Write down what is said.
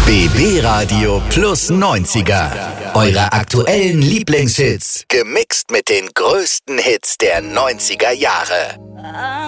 BB Radio plus 90er. Eure aktuellen Lieblingshits. Gemixt mit den größten Hits der 90er Jahre.